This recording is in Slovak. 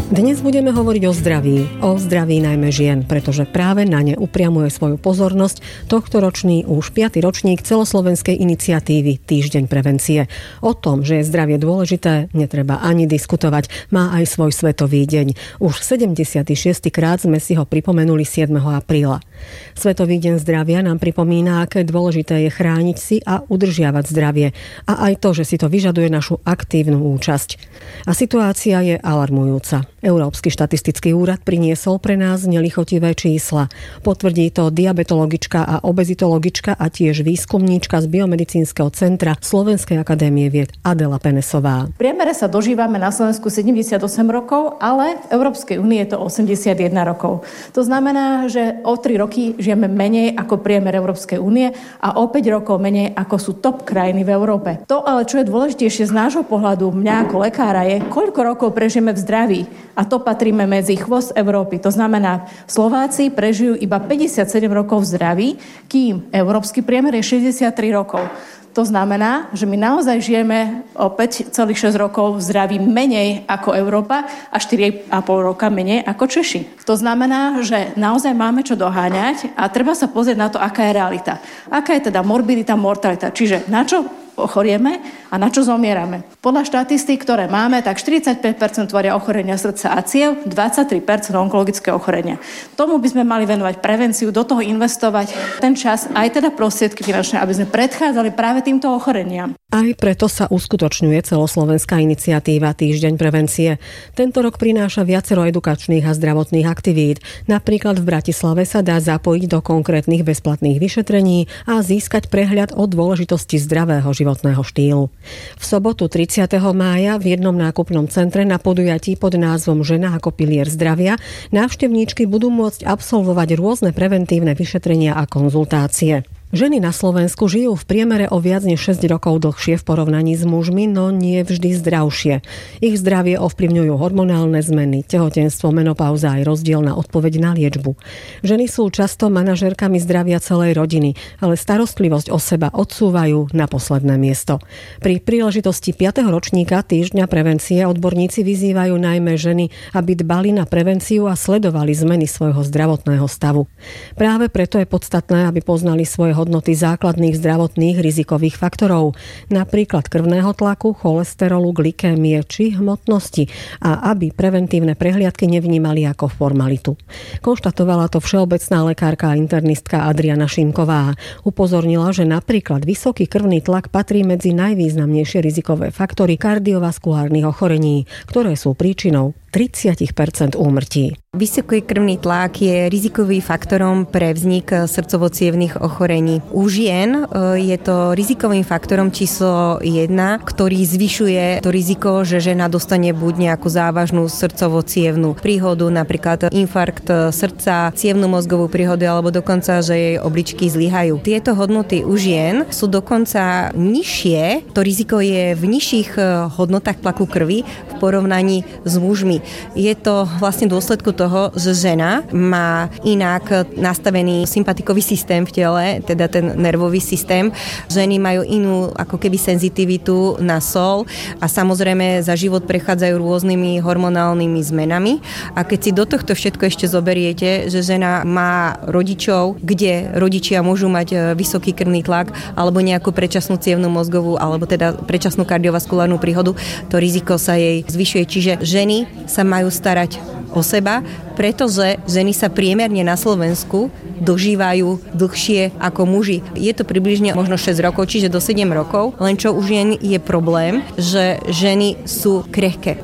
Dnes budeme hovoriť o zdraví najmä žien, pretože práve na ne upriamuje svoju pozornosť tohtoročný už 5. ročník celoslovenskej iniciatívy Týždeň prevencie. O tom, že je zdravie dôležité, netreba ani diskutovať, má aj svoj svetový deň. Už 76. krát sme si ho pripomenuli 7. apríla. Svetový deň zdravia nám pripomína, aké dôležité je chrániť si a udržiavať zdravie. A aj to, že si to vyžaduje našu aktívnu účasť. A situácia je alarmujúca. Európsky štatistický úrad priniesol pre nás nelichotivé čísla. Potvrdí to diabetologička a obezitologička a tiež výskumníčka z Biomedicínskeho centra Slovenskej akadémie vied Adela Penesová. V priemere sa dožívame na Slovensku 78 rokov, ale v Európskej únii je to 81 rokov. To znamená, že o 3 roky žijeme menej ako priemer Európskej únie a o 5 rokov menej ako sú top krajiny v Európe. To ale, čo je dôležitejšie z nášho pohľadu, mňa ako lekára, je, koľko rokov prežijeme v zdraví. A to patríme medzi chvost Európy. To znamená, Slováci prežijú iba 57 rokov v zdraví, kým európsky priemer je 63 rokov. To znamená, že my naozaj žijeme o 5,6 rokov v zdraví menej ako Európa a 4,5 roka menej ako Češi. To znamená, že naozaj máme čo doháňať a treba sa pozrieť na to, aká je realita. Aká je teda morbidita, mortalita. Čiže na čo ochorieme a na čo zomierame. Podľa štatistík, ktoré máme, tak 45% tvoria ochorenia srdca a ciev, 23% onkologické ochorenia. Tomu by sme mali venovať prevenciu, do toho investovať ten čas, aj teda prostriedky finančné, aby sme predchádzali práve týmto ochoreniam. Aj preto sa uskutočňuje celoslovenská iniciatíva Týždeň prevencie. Tento rok prináša viacero edukačných a zdravotných aktivít. Napríklad v Bratislave sa dá zapojiť do konkrétnych bezplatných vyšetrení a získať prehľad o dôležitosti zdravého životného štýlu. V sobotu 30. mája v jednom nákupnom centre na podujatí pod názvom Žena ako pilier zdravia návštevníčky budú môcť absolvovať rôzne preventívne vyšetrenia a konzultácie. Ženy na Slovensku žijú v priemere o viac než 6 rokov dlhšie v porovnaní s mužmi, no nie vždy zdravšie. Ich zdravie ovplyvňujú hormonálne zmeny, tehotenstvo, menopauza aj rozdielna odpoveď na liečbu. Ženy sú často manažérkami zdravia celej rodiny, ale starostlivosť o seba odsúvajú na posledné miesto. Pri príležitosti 5. ročníka Týždňa prevencie odborníci vyzývajú najmä ženy, aby dbali na prevenciu a sledovali zmeny svojho zdravotného stavu. Práve preto je podstatné, aby poznali svoje hodnoty základných zdravotných rizikových faktorov, napríklad krvného tlaku, cholesterolu, glykémie či hmotnosti a aby preventívne prehliadky nevnímali ako formalitu. Konštatovala to všeobecná lekárka a internistka Adriana Šimková. Upozornila, že napríklad vysoký krvný tlak patrí medzi najvýznamnejšie rizikové faktory kardiovaskulárnych ochorení, ktoré sú príčinou 30% úmrtí. Vysoký krvný tlak je rizikovým faktorom pre vznik srdcovo-cievnych ochorení. U žien je to rizikovým faktorom číslo 1, ktorý zvyšuje to riziko, že žena dostane buď nejakú závažnú srdcovo-cievnu príhodu, napríklad infarkt srdca, cievnu mozgovú príhodu alebo dokonca, že jej obličky zlyhajú. Tieto hodnoty u žien sú dokonca nižšie, to riziko je v nižších hodnotách tlaku krvi v porovnaní s mužmi. Je to vlastne dôsledku toho, že žena má inak nastavený sympatikový systém v tele, teda ten nervový systém. Ženy majú inú ako keby senzitivitu na sol a samozrejme za život prechádzajú rôznymi hormonálnymi zmenami. A keď si do tohto všetko ešte zoberiete, že žena má rodičov, kde rodičia môžu mať vysoký krvný tlak alebo nejakú predčasnú cievnu mozgovú alebo teda predčasnú kardiovaskulárnu príhodu, to riziko sa jej zvyšuje. Čiže ženy sa majú starať o seba, pretože ženy sa priemerne na Slovensku dožívajú dlhšie ako muži. Je to približne možno 6 rokov, čiže do 7 rokov, len čo už je problém, že ženy sú krehké.